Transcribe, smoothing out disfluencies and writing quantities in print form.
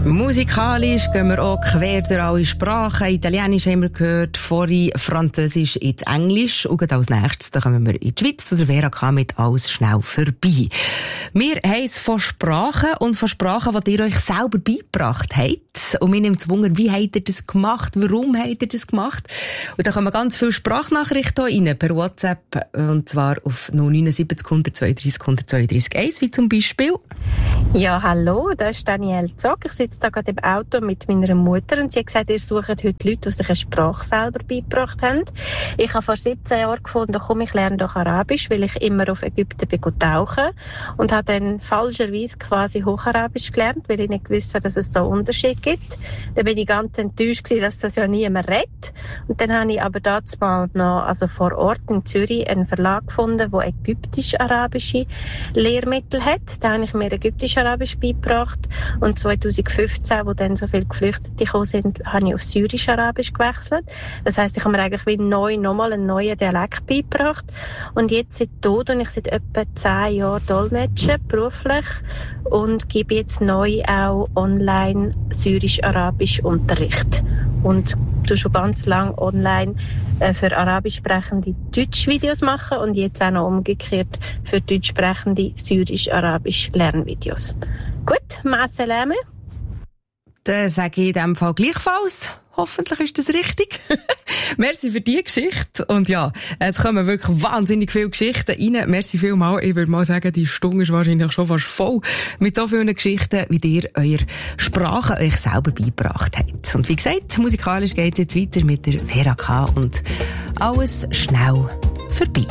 Musikalisch gehen wir auch quer durch alle Sprachen. Italienisch haben wir gehört, vorhin Französisch ins Englisch. Und als nächstes da kommen wir in die Schweiz zu der Vera K. mit «Alles schnell vorbei». Wir haben es von Sprachen und von Sprachen, die ihr euch selber beigebracht habt. Und mir nimmt es Wunder, wie habt ihr das gemacht? Warum habt ihr das gemacht? Und da kommen ganz viele Sprachnachrichten rein per WhatsApp. Und zwar auf 079 132 132 1, wie zum Beispiel. Ja, hallo, das ist Danielle Zock. Ich sitze da gerade im Auto mit meiner Mutter und sie hat gesagt, ihr sucht heute Leute, die sich eine Sprache selber beigebracht haben. Ich habe vor 17 Jahren gefunden, komm, ich lerne doch Arabisch, weil ich immer auf Ägypten bin tauchen und habe dann falscherweise quasi Hocharabisch gelernt, weil ich nicht gewusst habe, dass es da Unterschied gibt. Dann bin ich ganz enttäuscht gewesen, dass das ja niemand redet. Und dann habe ich aber dazu mal noch, also vor Ort in Zürich, einen Verlag gefunden, der ägyptisch-arabische Lehrmittel hat. Da habe ich mir ägyptisch-arabisch beigebracht und 2015, wo dann so viele Geflüchtete gekommen sind, habe ich auf Syrisch-Arabisch gewechselt. Das heisst, ich habe mir eigentlich wie neu nochmal einen neuen Dialekt beigebracht. Und jetzt seit Tod und ich seit etwa 10 Jahren dolmetsche, beruflich, und gebe jetzt neu auch online Syrisch-Arabisch Unterricht. Und du schon ganz lang online für arabisch sprechende Deutsch-Videos machen und jetzt auch noch umgekehrt für deutsch sprechende Syrisch-Arabisch Lernvideos. Gut, ma salame. Dann sage ich in diesem Fall gleichfalls. Hoffentlich ist das richtig. Merci für die Geschichte. Und ja, es kommen wirklich wahnsinnig viele Geschichten rein. Merci vielmals. Ich würde mal sagen, die Stunde ist wahrscheinlich schon fast voll mit so vielen Geschichten, wie ihr eure Sprache euch selber beigebracht habt. Und wie gesagt, musikalisch geht es jetzt weiter mit der Vera K. und «Alles schnell vorbei».